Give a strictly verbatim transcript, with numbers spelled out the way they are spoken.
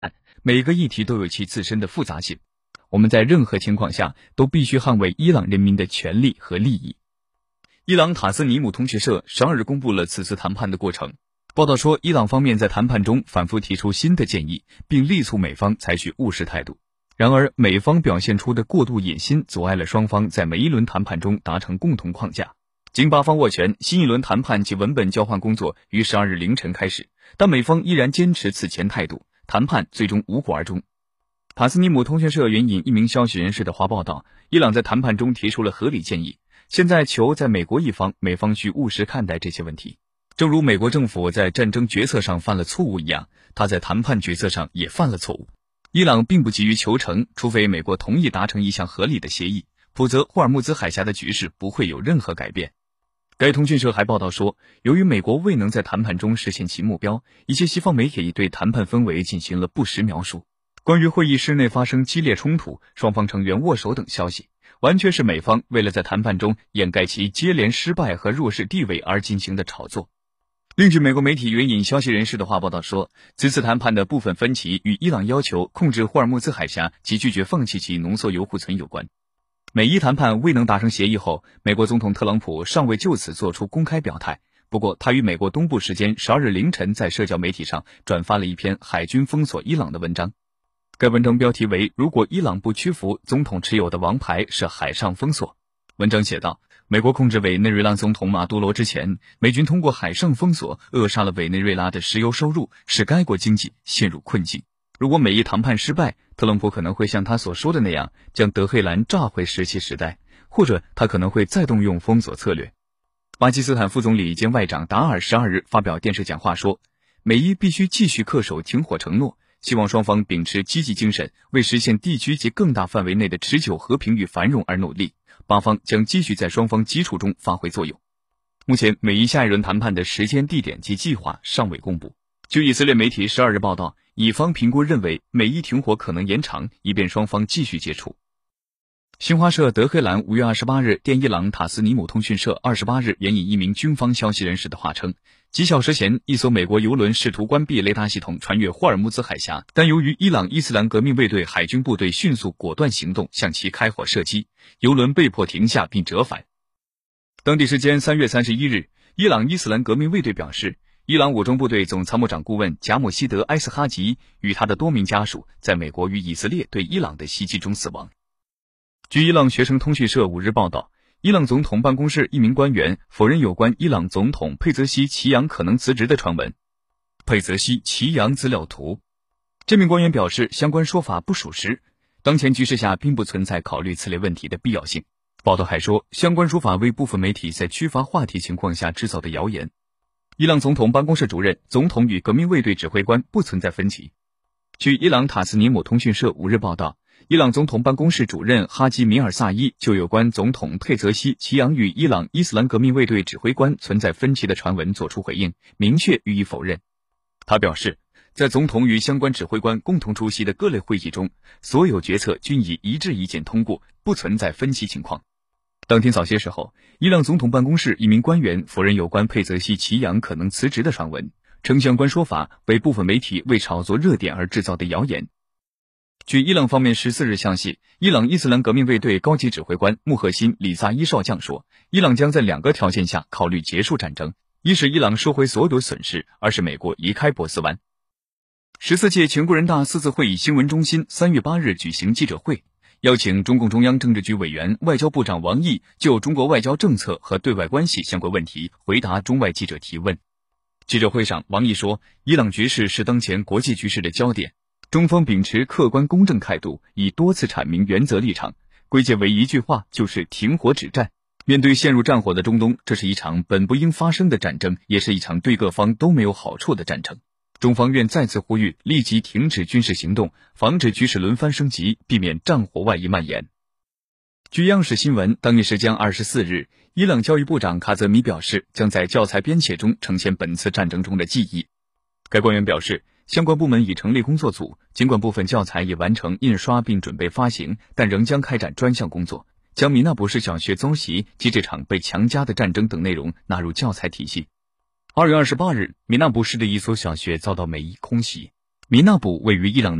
每个议题都有其自身的复杂性，我们在任何情况下都必须捍卫伊朗人民的权利和利益。伊朗塔斯尼姆通讯社十二日公布了此次谈判的过程。报道说，伊朗方面在谈判中反复提出新的建议，并力促美方采取务实态度。然而，美方表现出的过度野心阻碍了双方在每一轮谈判中达成共同框架。经八方斡旋，新一轮谈判及文本交换工作于十二日凌晨开始，但美方依然坚持此前态度，谈判最终无果而终。塔斯尼姆通讯社援引一名消息人士的话报道，伊朗在谈判中提出了合理建议，现在球在美国一方，美方需务实看待这些问题。正如美国政府在战争决策上犯了错误一样，他在谈判决策上也犯了错误。伊朗并不急于求成，除非美国同意达成一项合理的协议，否则霍尔木兹海峡的局势不会有任何改变。该通讯社还报道说，由于美国未能在谈判中实现其目标，一些西方媒体对谈判氛围进行了不实描述。关于会议室内发生激烈冲突、双方成员握手等消息，完全是美方为了在谈判中掩盖其接连失败和弱势地位而进行的炒作。另据美国媒体援引消息人士的话报道说，此次谈判的部分分歧与伊朗要求控制霍尔木兹海峡及拒绝放弃其浓缩铀库存有关。美伊谈判未能达成协议后，美国总统特朗普尚未就此做出公开表态，不过他于美国东部时间十二日凌晨在社交媒体上转发了一篇海军封锁伊朗的文章。该文章标题为如果伊朗不屈服，总统持有的王牌是海上封锁。文章写道，美国控制委内瑞拉总统马杜罗之前，美军通过海上封锁扼杀了委内瑞拉的石油收入，使该国经济陷入困境。如果美伊谈判失败，特朗普可能会像他所说的那样，将德黑兰炸回石器时代，或者他可能会再动用封锁策略。巴基斯坦副总理兼外长达尔十二日发表电视讲话说，美伊必须继续恪守停火承诺，希望双方秉持积极精神，为实现地区及更大范围内的持久和平与繁荣而努力。巴方将继续在双方基础中发挥作用。目前，美伊下一轮谈判的时间、地点及计划尚未公布。据以色列媒体十二日报道，以方评估认为美伊停火可能延长，以便双方继续接触。新华社德黑兰五月二十八日电伊朗塔斯尼姆通讯社二十八日援引一名军方消息人士的话称，几小时前，一艘美国油轮试图关闭雷达系统穿越霍尔木兹海峡，但由于伊朗伊斯兰革命卫队海军部队迅速果断行动，向其开火射击，油轮被迫停下并折返。当地时间三月三十一日，伊朗伊斯兰革命卫队表示，伊朗武装部队总参谋长顾问贾姆希德·埃斯哈吉与他的多名家属在美国与以色列对伊朗的袭击中死亡。据伊朗学生通讯社五日报道，伊朗总统办公室一名官员否认有关伊朗总统佩泽西奇扬可能辞职的传闻。佩泽西奇扬资料图，这名官员表示，相关说法不属实，当前局势下并不存在考虑此类问题的必要性。报道还说，相关说法为部分媒体在缺乏话题情况下制造的谣言。伊朗总统办公室主任、总统与革命卫队指挥官不存在分歧。据伊朗塔斯尼姆通讯社五日报道，伊朗总统办公室主任哈基米尔萨伊就有关总统佩泽西奇扬与伊朗伊斯兰革命卫队指挥官存在分歧的传闻作出回应，明确予以否认。他表示，在总统与相关指挥官共同出席的各类会议中，所有决策均以一致意见通过，不存在分歧情况。当天早些时候，伊朗总统办公室一名官员否认有关佩泽西奇扬可能辞职的传闻，称相关说法为部分媒体为炒作热点而制造的谣言。据伊朗方面十四日消息，伊朗伊斯兰革命卫队高级指挥官穆赫辛·里萨伊少将说，伊朗将在两个条件下考虑结束战争，一是伊朗收回所有的损失，二是美国移开波斯湾。十四届全国人大四次会议新闻中心三月八日举行记者会，邀请中共中央政治局委员、外交部长王毅就中国外交政策和对外关系相关问题回答中外记者提问。记者会上，王毅说，伊朗局势是当前国际局势的焦点，中方秉持客观公正态度，已多次阐明原则立场，归结为一句话，就是停火止战。面对陷入战火的中东，这是一场本不应发生的战争，也是一场对各方都没有好处的战争。中方愿再次呼吁立即停止军事行动，防止局势轮番升级，避免战火外溢蔓延。据央视新闻，当地时间二十四日，伊朗教育部长卡泽米表示，将在教材编写中呈现本次战争中的记忆。该官员表示，相关部门已成立工作组，尽管部分教材已完成印刷并准备发行，但仍将开展专项工作，将米纳卜市小学遭袭及这场被强加的战争等内容纳入教材体系。二月二十八日，米纳卜市的一所小学遭到美伊空袭， 米纳卜位于伊朗